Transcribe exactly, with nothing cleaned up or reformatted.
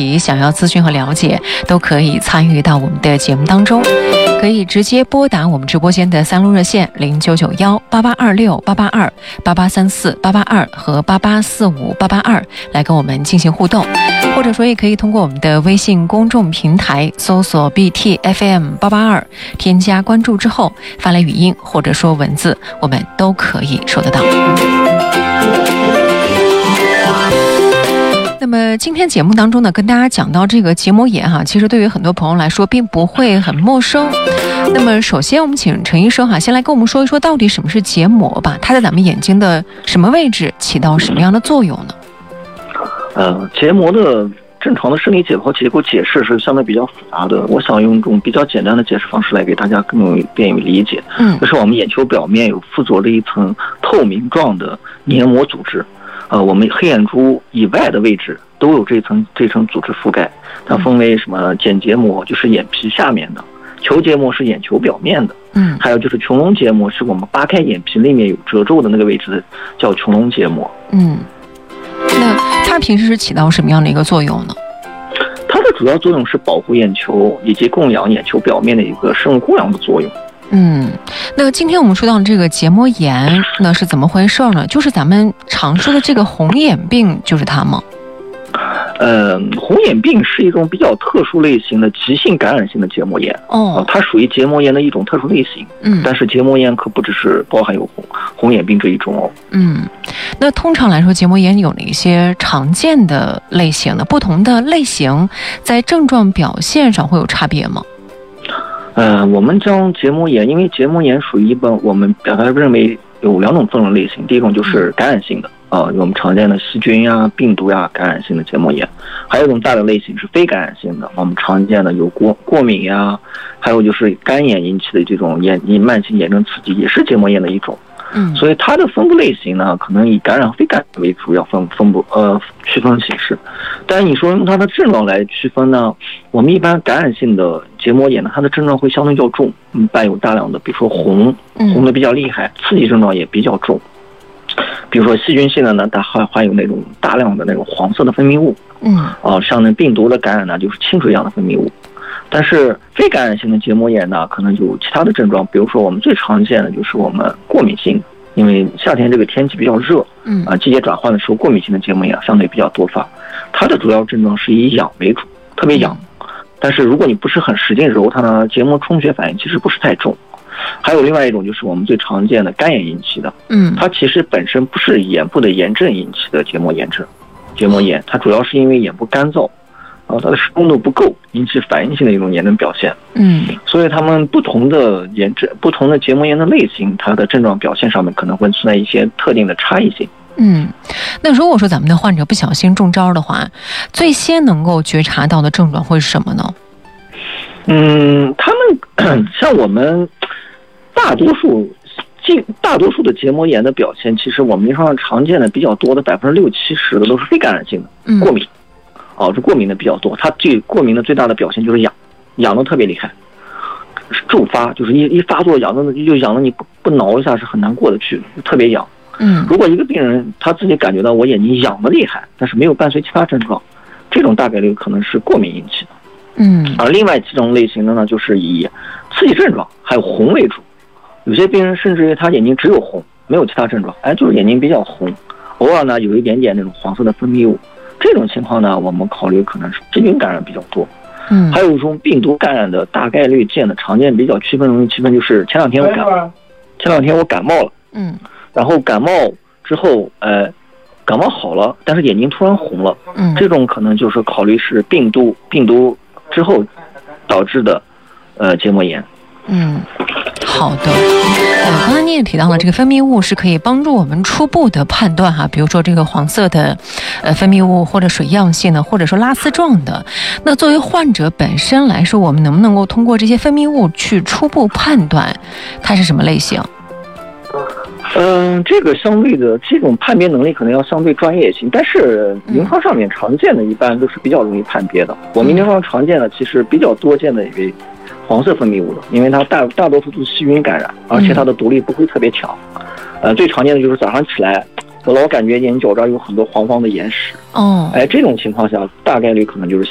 题，想要咨询和了解，都可以参与到我们的节目当中。可以直接拨打我们直播间的三路热线零九九幺八八二六八八二八八三四八八二和八八四五八八二来跟我们进行互动，或者说也可以通过我们的微信公众平台搜索 B T F M 八八二，添加关注之后发来语音或者说文字，我们都可以收得到。那么今天节目当中呢，跟大家讲到这个结膜炎哈，其实对于很多朋友来说并不会很陌生。那么首先我们请陈医生哈，先来跟我们说一说到底什么是结膜吧，它在咱们眼睛的什么位置起到什么样的作用呢？ 呃，结膜的正常的生理解剖结构解释是相对比较复杂的，我想用一种比较简单的解释方式来给大家更便于理解。嗯，就是我们眼球表面有附着着一层透明状的黏膜组织。呃，我们黑眼珠以外的位置都有这层这层组织覆盖，它分为什么睑结膜，就是眼皮下面的；球结膜是眼球表面的，嗯，还有就是穹窿结膜，是我们扒开眼皮里面有褶皱的那个位置，叫穹窿结膜。嗯， 那它平时是起到什么样的一个作用呢？ 它的主要作用是保护眼球以及供养眼球表面的一个生物供氧的作用。 嗯，那今天我们说到这个结膜炎，那是怎么回事呢？就是咱们常说的这个红眼病，就是它吗？ 呃，红眼病是一种比较特殊类型的急性感染性的结膜炎。哦、呃，它属于结膜炎的一种特殊类型。嗯，但是结膜炎可不只是包含有红红眼病这一种哦。嗯， 那通常来说，结膜炎有哪些常见的类型呢？不同的类型在症状表现上会有差别吗？ 呃，我们将结膜炎，因为结膜炎属于一本我们表达认为有两种分类类型，第一种就是感染性的，啊、呃，我们常见的细菌呀、病毒呀感染性的结膜炎，还有一种大的类型是非感染性的，我们常见的有过过敏呀，还有就是干眼引起的这种眼慢性炎症刺激，也是结膜炎的一种。嗯，所以它的分布类型呢，可能以感染非感染为主要分分布呃区分形式。但是你说用它的症状来区分呢，我们一般感染性的结膜炎呢，它的症状会相对较重，嗯，伴有大量的，比如说红，红的比较厉害，刺激症状也比较重。比如说细菌性的呢，它还含有那种大量的那种黄色的分泌物，嗯，啊、呃，像那病毒的感染呢，就是清水一样的分泌物。但是非感染性的结膜炎呢，可能有其他的症状，比如说我们最常见的就是我们过敏性，因为夏天这个天气比较热，嗯啊，季节转换的时候，过敏性的结膜炎相对比较多发，它的主要症状是以痒为主，特别痒。但是如果你不是很使劲揉它呢，结膜充血反应其实不是太重。还有另外一种就是我们最常见的干眼引起的，嗯，它其实本身不是眼部的炎症引起的结膜炎症，结膜炎它主要是因为眼部干燥。啊，它的湿度不够，引起反应性的一种炎症表现。嗯，所以它们不同的炎症、不同的结膜炎的类型，它的症状表现上面可能会存在一些特定的差异性。 嗯，那如果说咱们的患者不小心中招的话，最先能够觉察到的症状会是什么呢？ 嗯，他们像我们大多数。近大多数的结膜炎的表现，其实我们临床上常见的比较多的百分之六七十的都是非感染性的，嗯、过敏。哦，这过敏的比较多，它最过敏的最大的表现就是痒，痒的特别厉害，骤发，就是一一发作痒的就痒的你不不挠一下是很难过得去，特别痒。嗯，如果一个病人他自己感觉到我眼睛痒的厉害，但是没有伴随其他症状，这种大概率可能是过敏引起的。嗯，而另外几种类型的呢，就是以刺激症状还有红为主，有些病人甚至于他眼睛只有红，没有其他症状，哎，就是眼睛比较红，偶尔呢有一点点那种黄色的分泌物。这种情况呢，我们考虑可能是细菌感染比较多，嗯，还有一种病毒感染的大概率见的常见比较区分容易区分就是前两天我感前两天我感冒了，嗯，然后感冒之后，呃，感冒好了，但是眼睛突然红了，嗯，这种可能就是考虑是病毒病毒之后导致的，呃，结膜炎。 嗯，好的。呃，刚才你也提到了这个分泌物是可以帮助我们初步的判断哈，比如说这个黄色的呃分泌物或者水样性的，或者说拉丝状的。那作为患者本身来说，我们能不能够通过这些分泌物去初步判断它是什么类型？ 嗯、呃，这个相对的这种判别能力可能要相对专业一些，但是临床上面常见的一般都是比较容易判别的。嗯、我们临床常见的其实比较多见的一位黄色分泌物的，因为它大大多数都是细菌感染，而且它的毒力不会特别强。呃，最常见的就是早上起来，我老感觉眼角这儿有很多黄黄的眼屎。哦，哎，这种情况下大概率可能就是